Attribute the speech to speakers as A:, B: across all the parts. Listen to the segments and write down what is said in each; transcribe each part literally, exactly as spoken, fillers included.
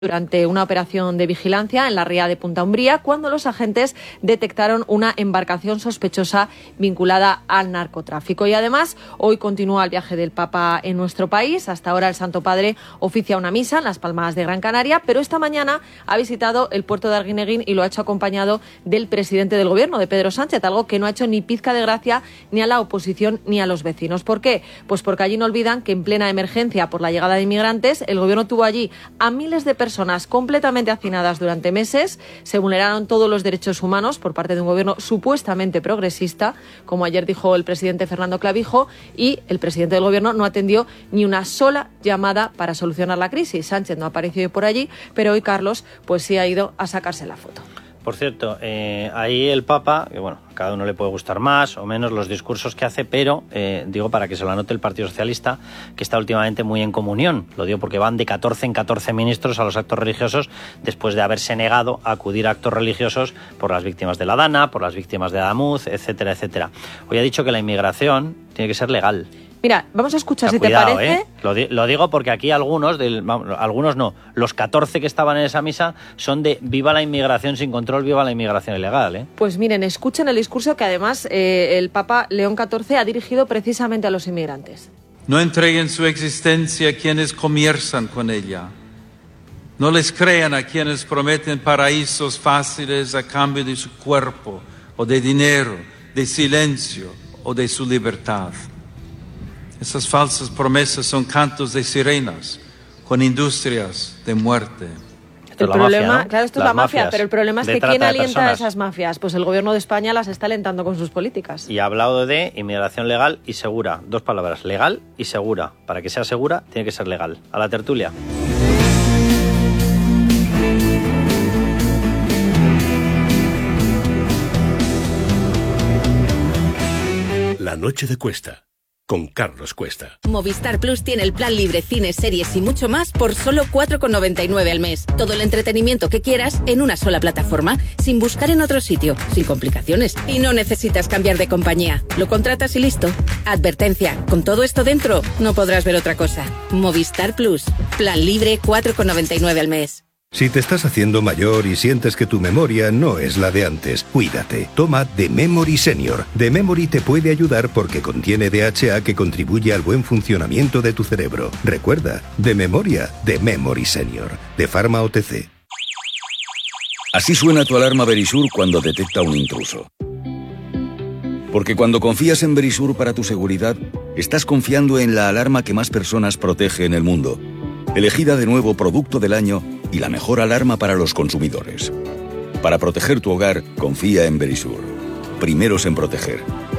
A: durante una operación de vigilancia en la ría de Punta Umbría, cuando los agentes detectaron una embarcación sospechosa vinculada al narcotráfico. Y además, hoy continúa el viaje del Papa en nuestro país. Hasta ahora el Santo Padre oficia una misa en Las Palmas de Gran Canaria, pero esta mañana ha visitado el puerto de Arguineguín y lo ha hecho acompañado del presidente del Gobierno, de Pedro Sánchez, algo que no ha hecho ni pizca de gracia ni a la oposición ni a los vecinos. ¿Por qué? Pues porque allí no olvidan que en plena emergencia por la llegada de inmigrantes, el Gobierno tuvo allí a miles de personas personas completamente hacinadas durante meses, se vulneraron todos los derechos humanos por parte de un gobierno supuestamente progresista, como ayer dijo el presidente Fernando Clavijo, y el presidente del gobierno no atendió ni una sola llamada para solucionar la crisis. Sánchez no ha aparecido por allí, pero hoy Carlos pues sí ha ido a sacarse la foto.
B: Por cierto, eh, ahí el Papa, que bueno, a cada uno le puede gustar más o menos los discursos que hace, pero eh, digo para que se lo anote el Partido Socialista, que está últimamente muy en comunión. Lo digo porque van de catorce en catorce ministros a los actos religiosos después de haberse negado a acudir a actos religiosos por las víctimas de la Dana, por las víctimas de Adamuz, etcétera, etcétera. Hoy ha dicho que la inmigración tiene que ser legal.
A: Mira, vamos a escuchar,
B: o sea,
A: si
B: cuidado,
A: te parece...
B: ¿eh? Lo, di- lo digo porque aquí algunos, del, vamos, algunos no, los catorce que estaban en esa misa son de viva la inmigración sin control, viva la inmigración ilegal, ¿eh?
A: Pues miren, escuchen el discurso que además eh, el Papa León catorce ha dirigido precisamente a los inmigrantes.
C: No entreguen su existencia a quienes comienzan con ella. No les crean a quienes prometen paraísos fáciles a cambio de su cuerpo, o de dinero, de silencio o de su libertad. Esas falsas promesas son cantos de sirenas con industrias de muerte.
A: El
B: la
A: problema,
B: mafia, ¿no?
A: claro, esto
B: Las
A: es la mafia,
B: mafias
A: pero el problema es
B: de
A: que
B: trata
A: ¿quién
B: de
A: alienta a
B: personas?
A: esas mafias? Pues el gobierno de España las está alentando con sus políticas.
B: Y ha hablado de inmigración legal y segura. Dos palabras, legal y segura. Para que sea segura, tiene que ser legal. A la tertulia.
D: La noche de Cuesta, con Carlos Cuesta.
E: Movistar Plus tiene el plan libre, cines, series y mucho más por solo cuatro con noventa y nueve al mes. Todo el entretenimiento que quieras en una sola plataforma, sin buscar en otro sitio, sin complicaciones. Y no necesitas cambiar de compañía. Lo contratas y listo. Advertencia, con todo esto dentro, no podrás ver otra cosa. Movistar Plus, plan libre cuatro con noventa y nueve al mes.
D: Si te estás haciendo mayor y sientes que tu memoria no es la de antes, cuídate. Toma The Memory Senior. The Memory te puede ayudar porque contiene D H A que contribuye al buen funcionamiento de tu cerebro. Recuerda, de memoria, The Memory Senior. De Pharma O T C.
F: Así suena tu alarma Verisur cuando detecta un intruso. Porque cuando confías en Verisur para tu seguridad, estás confiando en la alarma que más personas protege en el mundo. Elegida de nuevo Producto del Año y la mejor alarma para los consumidores. Para proteger tu hogar, confía en Verisur. Primeros en proteger.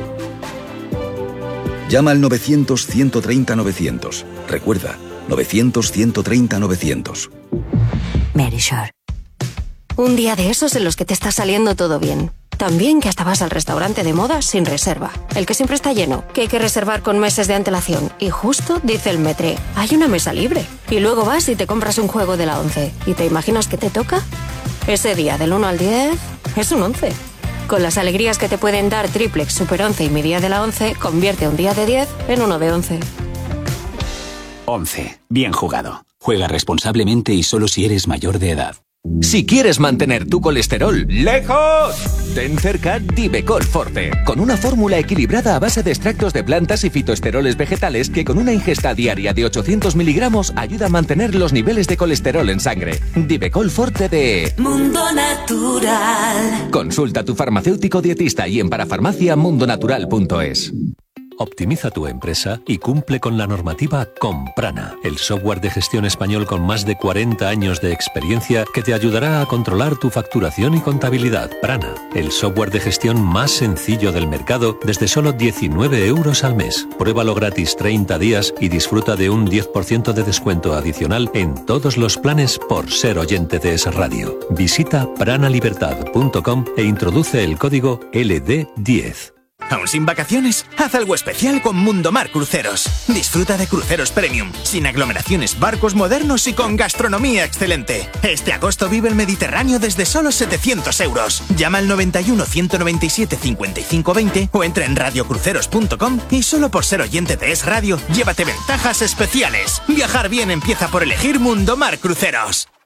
F: Llama al novecientos, ciento treinta, novecientos. Recuerda, novecientos, ciento treinta, novecientos.
G: Verisur. Un día de esos en los que te está saliendo todo bien. También que hasta vas al restaurante de moda sin reserva. El que siempre está lleno, que hay que reservar con meses de antelación. Y justo dice el metre, hay una mesa libre. Y luego vas y te compras un juego de la once. ¿Y te imaginas que te toca? Ese día del uno al diez es un once. Con las alegrías que te pueden dar Triplex, Super once y mi día de la once, convierte un día de diez en uno de once.
H: once. Bien jugado. Juega responsablemente y solo si eres mayor de edad. Si quieres mantener tu colesterol lejos, ten cerca Divecol Forte, con una fórmula equilibrada a base de extractos de plantas y fitoesteroles vegetales que con una ingesta diaria de ochocientos miligramos ayuda a mantener los niveles de colesterol en sangre. Divecol Forte de
I: Mundo Natural.
H: Consulta a tu farmacéutico dietista y en parafarmacia mundonatural punto es.
J: Optimiza tu empresa y cumple con la normativa con Prana, el software de gestión español con más de cuarenta años de experiencia que te ayudará a controlar tu facturación y contabilidad. Prana, el software de gestión más sencillo del mercado desde solo diecinueve euros al mes. Pruébalo gratis treinta días y disfruta de un diez por ciento de descuento adicional en todos los planes por ser oyente de esa radio. Visita pranalibertad punto com e introduce el código L D diez.
K: ¿Aún sin vacaciones? Haz algo especial con Mundomar Cruceros. Disfruta de cruceros premium, sin aglomeraciones, barcos modernos y con gastronomía excelente. Este agosto vive el Mediterráneo desde solo setecientos euros. Llama al noventa y uno, ciento noventa y siete, cincuenta y cinco veinte o entra en radio cruceros punto com y solo por ser oyente de Es Radio, llévate ventajas especiales. Viajar bien empieza por elegir Mundomar Cruceros.